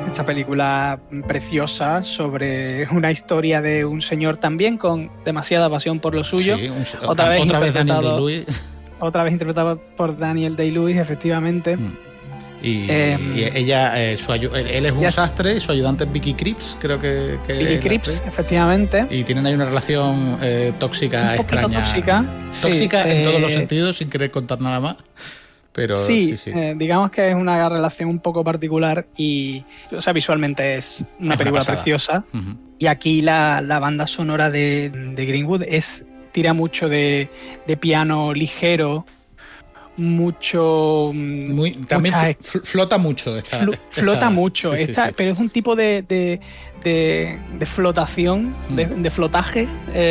esta película preciosa sobre una historia de un señor también con demasiada pasión por lo suyo. Sí, otra vez Daniel Day-Lewis. Otra vez interpretado por Daniel Day-Lewis, efectivamente. Y ella, él es un sastre y su ayudante es Vicky Krieps, creo que Vicky Krieps, efectivamente. Y tienen ahí una relación tóxica, extraña. Tóxica en todos los sentidos, sin querer contar nada más. Pero sí. Digamos que es una relación un poco particular y, o sea, visualmente es una película preciosa. Y aquí la banda sonora de Greenwood tira mucho de piano ligero, mucho... también flota mucho. Flota mucho, sí. pero es un tipo de flotación, de flotaje...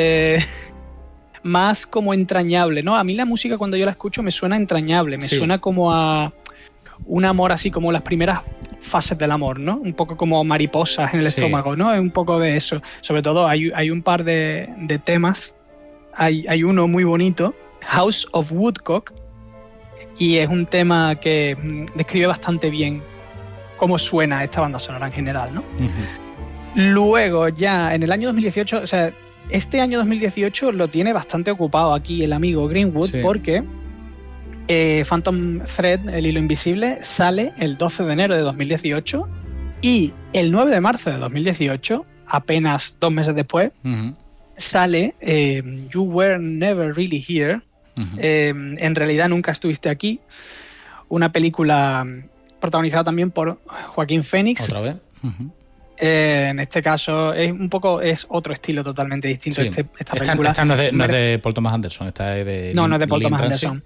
más como entrañable, ¿no? A mí la música cuando yo la escucho me suena entrañable, me suena como a un amor así como las primeras fases del amor, ¿no? Un poco como mariposas en el estómago, ¿no? Es un poco de eso. Sobre todo hay un par de temas, hay uno muy bonito, House of Woodcock, y es un tema que describe bastante bien cómo suena esta banda sonora en general, ¿no? Luego ya en el año 2018, o sea, este año 2018 lo tiene bastante ocupado aquí el amigo Greenwood, porque Phantom Thread, el hilo invisible, sale el 12 de enero de 2018 y el 9 de marzo de 2018, apenas 2 meses después, sale You Were Never Really Here, en realidad nunca estuviste aquí, una película protagonizada también por Joaquín Phoenix. ¿Otra vez? En este caso es otro estilo totalmente distinto. Esta película no es de Paul Thomas Anderson, esta es de no es de Paul Thomas Anderson.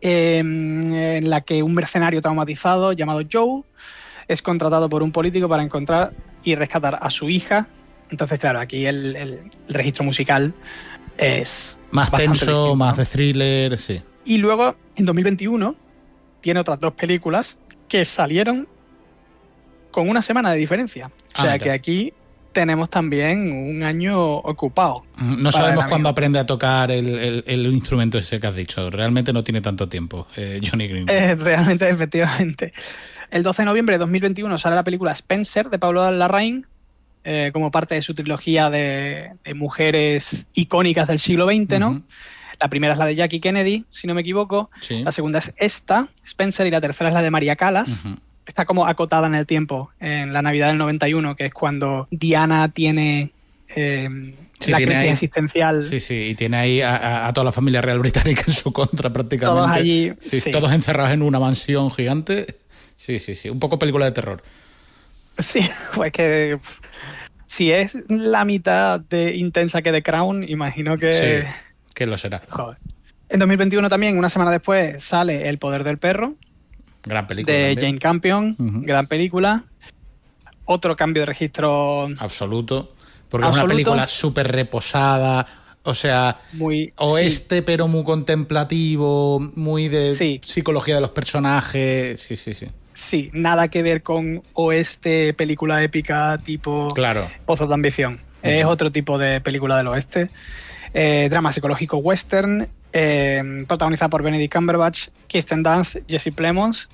En la que un mercenario traumatizado llamado Joe es contratado por un político para encontrar y rescatar a su hija. Entonces, claro, aquí el registro musical es más tenso, distinto, más de thriller, sí. Y luego, en 2021, tiene otras 2 películas que salieron con una semana de diferencia. O sea que aquí tenemos también un año ocupado. No sabemos cuándo aprende a tocar el instrumento ese que has dicho. Realmente no tiene tanto tiempo, Johnny Greenwood. Realmente, efectivamente. El 12 de noviembre de 2021 sale la película Spencer de Pablo Larraín, como parte de su trilogía de mujeres icónicas del siglo XX, ¿no? La primera es la de Jackie Kennedy, si no me equivoco. La segunda es esta, Spencer, y la tercera es la de María Callas. Está como acotada en el tiempo, en la Navidad del 91, que es cuando Diana tiene la crisis existencial. Sí, y tiene ahí a toda la familia real británica en su contra prácticamente. Todos allí. Todos encerrados en una mansión gigante. Sí, un poco película de terror. Sí, pues que si es la mitad de intensa que The Crown, imagino que... Sí, que lo será. Joder. En 2021 también, una semana después, sale El poder del perro. Gran película. De Jane Campion, gran película. Otro cambio de registro absoluto, porque es una película súper reposada, o sea, muy oeste, pero muy contemplativo, muy de psicología de los personajes. Sí. Sí, nada que ver con oeste, película épica tipo Pozos de Ambición. Es otro tipo de película del oeste. Drama psicológico western, protagonizada por Benedict Cumberbatch, Kirsten Dunst, Jesse Plemons.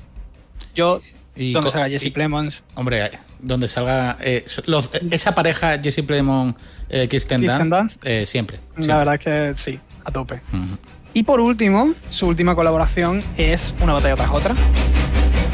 ¿Dónde salga Jesse Plemons? Hombre, donde salga esa pareja Jesse Plemons, Kirsten Dunst, siempre. La verdad es que sí, a tope. Y por último, su última colaboración es Una batalla tras otra.